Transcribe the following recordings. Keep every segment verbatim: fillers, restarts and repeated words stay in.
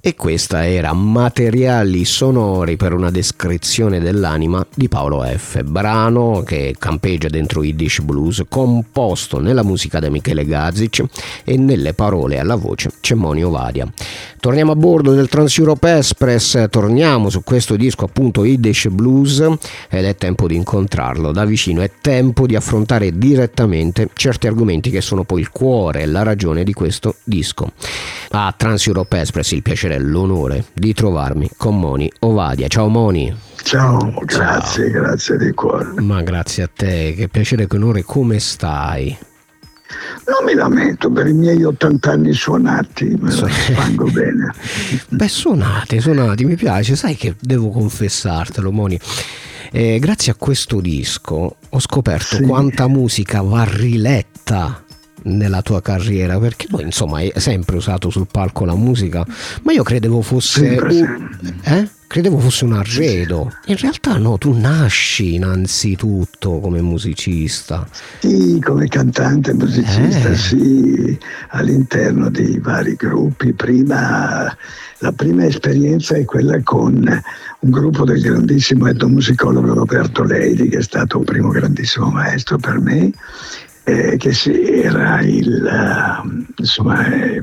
E questa era Materiali sonori per una descrizione dell'anima di Paolo F., brano che campeggia dentro Yiddish Blues, composto nella musica da Michele Gazic e nelle parole e alla voce c'è Moni Ovadia. Torniamo a bordo del Trans-Europe Express, torniamo su questo disco appunto Yiddish Blues ed è tempo di incontrarlo da vicino, è tempo di affrontare direttamente certi argomenti che sono poi il cuore e la ragione di questo disco. A Trans-Europe Express il piacere e l'onore di trovarmi con Moni Ovadia. Ciao Moni. Ciao, grazie, Ciao. Grazie di cuore. Ma grazie a te, che piacere, che onore, come stai? Non mi lamento per i miei ottanta anni suonati, me la spango bene. Beh, suonati, suonati, mi piace, sai che devo confessartelo, Moni. Eh, grazie a questo disco ho scoperto sì. quanta musica va riletta nella tua carriera, perché tu insomma hai sempre usato sul palco la musica, ma io credevo fosse un, eh? credevo fosse un arredo. In realtà no, tu nasci innanzitutto come musicista. Sì, come cantante musicista, eh. sì, all'interno di vari gruppi. Prima la prima esperienza è quella con un gruppo del grandissimo etnomusicologo Roberto Leidi, che è stato un primo grandissimo maestro per me. Eh, che sì, era il, uh, insomma, eh,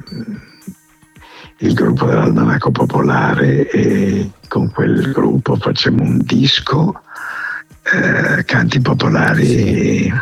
il gruppo dell'Almanacco Popolare, e con quel gruppo facemmo un disco, eh, canti popolari sì.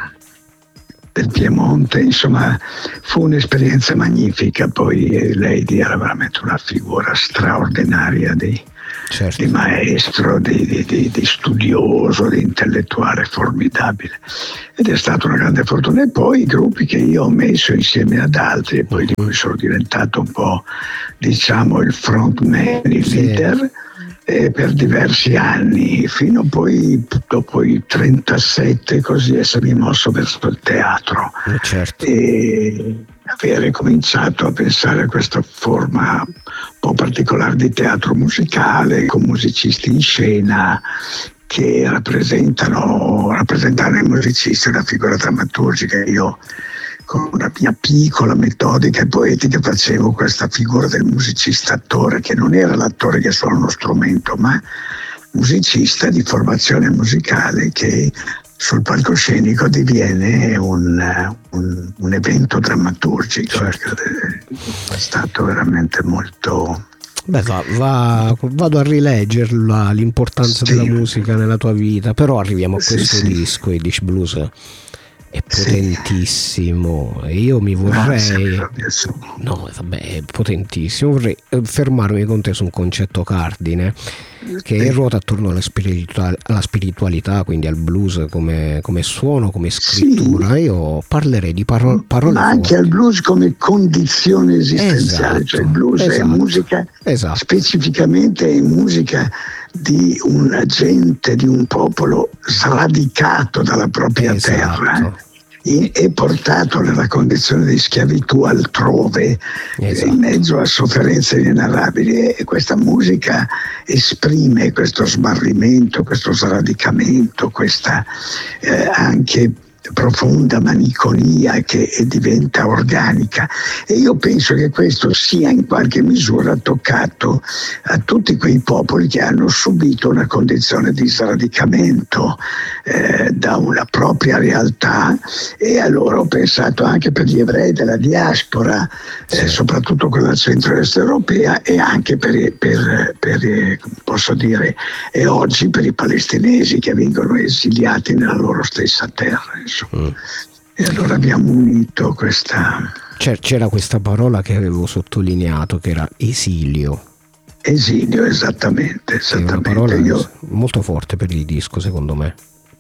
del Piemonte, insomma fu un'esperienza magnifica. Poi eh, Lady era veramente una figura straordinaria di, certo. di maestro, di, di, di, di studioso, di intellettuale formidabile, ed è stata una grande fortuna. E poi i gruppi che io ho messo insieme ad altri, e poi di cui sono diventato un po', diciamo, il frontman, il sì. leader, eh, per diversi anni, fino poi dopo i trentasette così essermi mosso verso il teatro, eh certo. e avere cominciato a pensare a questa forma un po' particolare di teatro musicale, con musicisti in scena che rappresentano, rappresentano i musicisti, una figura drammaturgica. Io con una mia piccola metodica e poetica facevo questa figura del musicista attore, che non era l'attore che suona uno strumento, ma musicista di formazione musicale che sul palcoscenico diviene un, un, un evento drammaturgico. Certo. È stato veramente molto... Beh, va, va, vado a rileggerla, l'importanza sì. della musica nella tua vita, però arriviamo a questo sì, disco, Yiddish Blues è potentissimo, e io mi vorrei no vabbè è potentissimo, vorrei fermarmi con te su un concetto cardine che sì. ruota attorno alla spiritualità, alla spiritualità, quindi al blues come, come suono, come scrittura. Sì. Io parlerei di paro- parole ma anche forti. al blues come condizione esistenziale. Esatto. Cioè il blues esatto. è musica, esatto. specificamente è musica di una gente, di un popolo sradicato dalla propria esatto. terra e portato nella condizione di schiavitù altrove, esatto. in mezzo a sofferenze inenarrabili, e questa musica esprime questo smarrimento, questo sradicamento, questa eh, anche profonda maniconia che diventa organica. E io penso che questo sia in qualche misura toccato a tutti quei popoli che hanno subito una condizione di sradicamento eh, da una propria realtà, e allora ho pensato anche per gli ebrei della diaspora, eh, soprattutto quella centro-est europea, e anche per, per, per posso dire, e oggi per i palestinesi che vengono esiliati nella loro stessa terra. Mm. E allora abbiamo unito questa... C'era questa parola che avevo sottolineato, che era esilio. Esilio, esattamente, esattamente. È una parola io... molto forte per il disco, secondo me.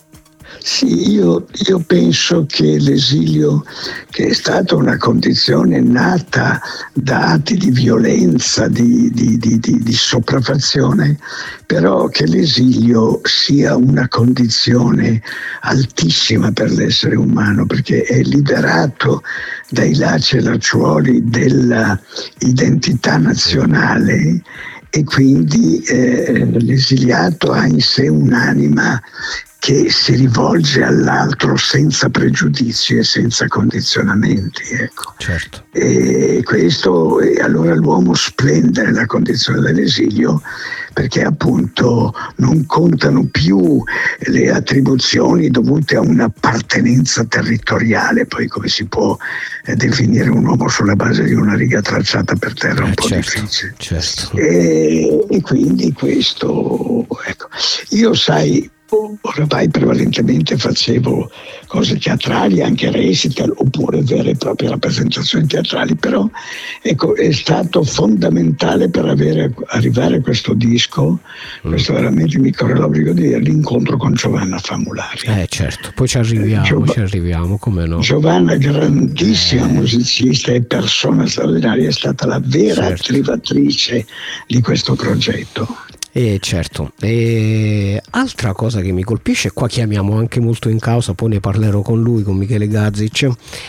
Sì, io, io penso che l'esilio, che è stata una condizione nata da atti di violenza, di, di, di, di, di sopraffazione, però che l'esilio sia una condizione altissima per l'essere umano, perché è liberato dai lacci e lacciuoli dell'identità nazionale, e quindi eh, l'esiliato ha in sé un'anima che si rivolge all'altro senza pregiudizi e senza condizionamenti, ecco. Certo. E questo, e allora l'uomo splende nella condizione dell'esilio, perché appunto non contano più le attribuzioni dovute a un'appartenenza territoriale. Poi come si può eh, definire un uomo sulla base di una riga tracciata per terra? È un eh, po' certo, difficile. Certo. E, e quindi questo, ecco, io sai, oramai prevalentemente facevo cose teatrali, anche recital oppure vere e proprie rappresentazioni teatrali, però ecco, è stato fondamentale per avere, arrivare a questo disco, mm. questo veramente mi corre l'obbligo di dire, l'incontro con Giovanna Famulari. Eh certo, poi ci arriviamo, Giov- ci arriviamo, come no. Giovanna, grandissima eh. musicista e persona straordinaria, è stata la vera certo. attivatrice di questo progetto. Eh, certo, e altra cosa che mi colpisce, qua chiamiamo anche molto in causa, poi ne parlerò con lui, con Michele Gazic,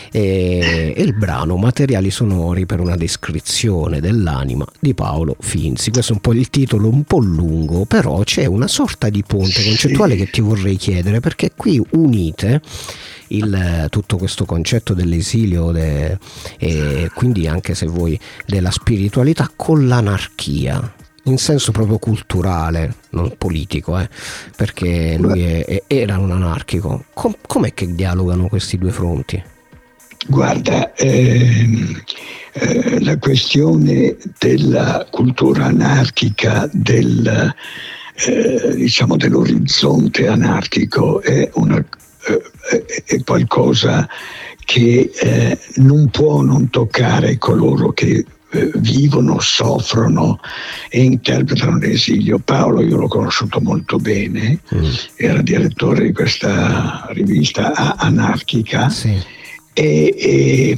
è il brano Materiali sonori per una descrizione dell'anima di Paolo Finzi. Questo è un po' il titolo, un po' lungo, però c'è una sorta di ponte concettuale che ti vorrei chiedere, perché qui unite Il, tutto questo concetto dell'esilio de, e quindi anche, se vuoi, della spiritualità con l'anarchia in senso proprio culturale, non politico, eh, perché lui è, è, era un anarchico. Com, com'è che dialogano questi due fronti? Guarda, ehm, eh, la questione della cultura anarchica, del, eh, diciamo dell'orizzonte anarchico è una è qualcosa che eh, non può non toccare coloro che eh, vivono, soffrono e interpretano l'esilio. Paolo io l'ho conosciuto molto bene, mm. era direttore di questa rivista anarchica, sì. e, e,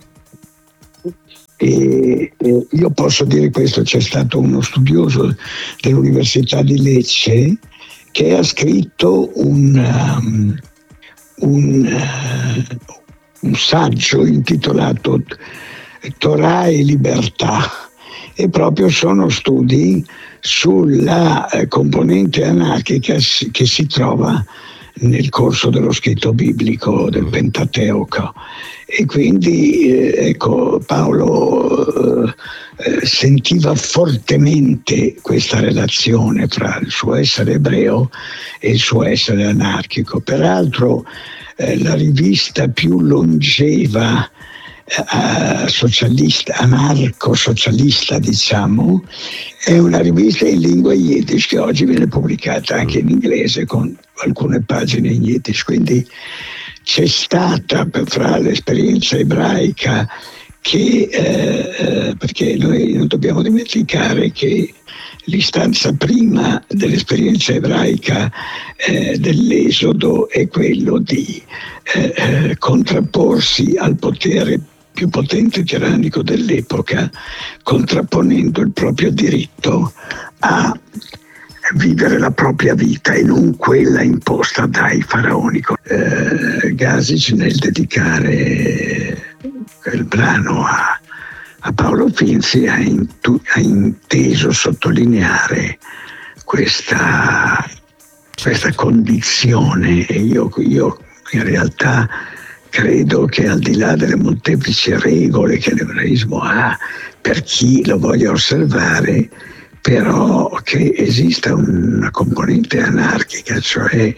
e, e io posso dire questo: c'è stato uno studioso dell'Università di Lecce che ha scritto un um, Un, uh, un saggio intitolato Torah e Libertà, e proprio sono studi sulla uh, componente anarchica che si trova nel corso dello scritto biblico del Pentateuco. E quindi eh, ecco, Paolo eh, sentiva fortemente questa relazione fra il suo essere ebreo e il suo essere anarchico. Peraltro eh, la rivista più longeva eh, socialista, anarco-socialista, diciamo, è una rivista in lingua yiddish che oggi viene pubblicata anche in inglese con alcune pagine in yiddish. Quindi c'è stata, fra l'esperienza ebraica, che eh, perché noi non dobbiamo dimenticare che l'istanza prima dell'esperienza ebraica eh, dell'esodo è quello di eh, eh, contrapporsi al potere più potente tirannico dell'epoca, contrapponendo il proprio diritto a vivere la propria vita e non quella imposta dai faraoni. Eh, Gazic, nel dedicare quel brano a, a Paolo Finzi, ha, intu, ha inteso sottolineare questa, questa condizione, e io, io in realtà credo che, al di là delle molteplici regole che l'ebraismo ha per chi lo voglia osservare, però che esista una componente anarchica, cioè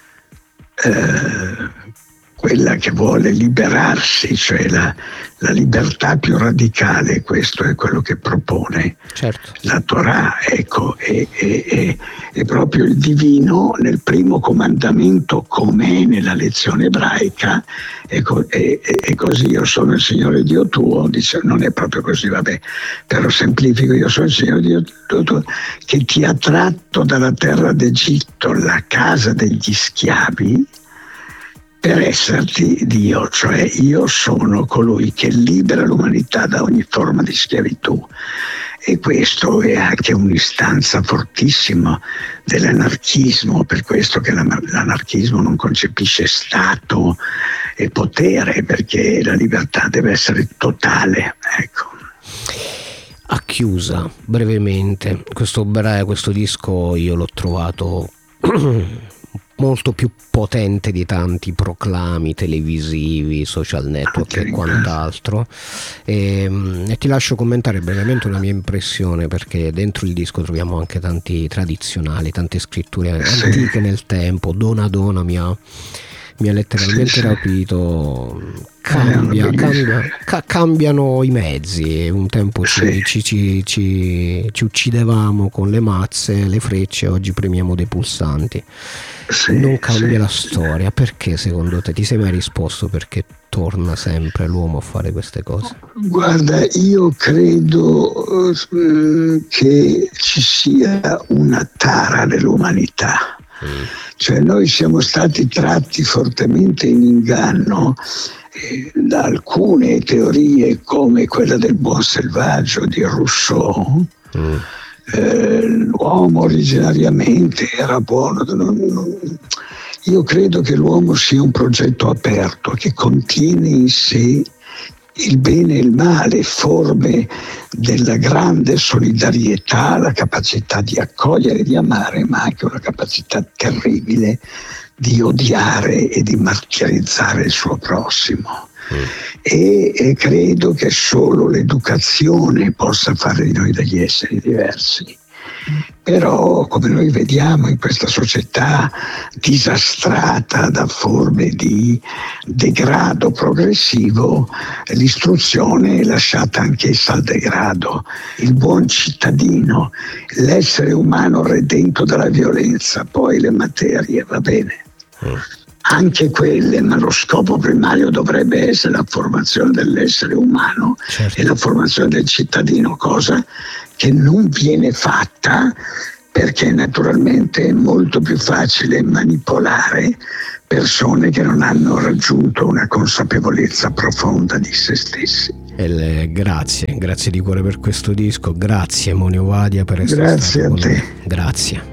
eh, quella che vuole liberarsi, cioè la, la libertà più radicale. Questo è quello che propone certo. la Torah, ecco, e, e, e, e proprio il divino nel primo comandamento, com'è nella lezione ebraica, ecco, e, e, e così io sono il Signore Dio tuo, dice, non è proprio così, vabbè, però semplifico, io sono il Signore Dio tuo che ti ha tratto dalla terra d'Egitto, la casa degli schiavi, per esserti Dio, cioè io sono colui che libera l'umanità da ogni forma di schiavitù. E questo è anche un'istanza fortissima dell'anarchismo, per questo che l'anarchismo non concepisce Stato e potere, perché la libertà deve essere totale, ecco. A chiusa, brevemente, questo, questo disco io l'ho trovato molto più potente di tanti proclami televisivi, social network e quant'altro. E, e ti lascio commentare brevemente una mia impressione, perché dentro il disco troviamo anche tanti tradizionali, tante scritture sì. antiche nel tempo. Dona Dona mi ha, mi ha letteralmente sì, rapito. Cambia, cambia, ca- cambiano i mezzi. Un tempo ci, sì. ci, ci, ci, ci uccidevamo con le mazze, le frecce, oggi premiamo dei pulsanti. Sì, non cambia sì. la storia. Perché secondo te? Ti sei mai risposto perché torna sempre l'uomo a fare queste cose? Guarda, io credo uh, che ci sia una tara dell'umanità. Mm. Cioè noi siamo stati tratti fortemente in inganno eh, da alcune teorie come quella del buon selvaggio di Rousseau. Mm. Eh, l'uomo originariamente era buono. Non, non, io credo che l'uomo sia un progetto aperto che contiene in sé il bene e il male, forme della grande solidarietà, la capacità di accogliere e di amare, ma anche una capacità terribile di odiare e di martirizzare il suo prossimo. Mm. E, e credo che solo l'educazione possa fare di noi degli esseri diversi. Però, come noi vediamo in questa società disastrata da forme di degrado progressivo, l'istruzione è lasciata anch'essa al degrado. Il buon cittadino, l'essere umano redento dalla violenza, poi le materie, va bene. Mm. Anche quelle, ma lo scopo primario dovrebbe essere la formazione dell'essere umano, certo. e la formazione del cittadino, cosa che non viene fatta perché naturalmente è molto più facile manipolare persone che non hanno raggiunto una consapevolezza profonda di se stessi. El, grazie, grazie di cuore per questo disco, grazie Moni Ovadia per essere grazie stato a te. Grazie.